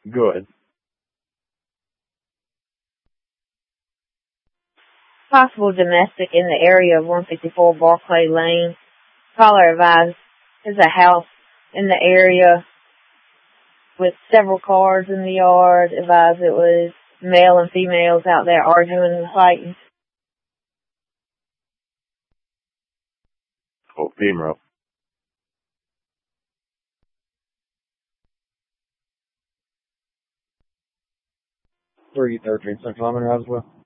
Go ahead. Possible domestic in the area of 154 Barclay Lane. Caller advised there's a house in the area with several cars in the yard. Advised it was male and females out there arguing and fighting. Oh, female. 313 Central Line Roswell.